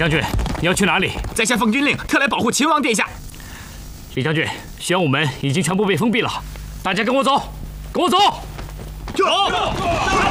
将军，你要去哪里？ 在下奉军令，特来保护秦王殿下。 李将军，玄武门已经全部被封闭了，大家跟我走，跟我走。 走。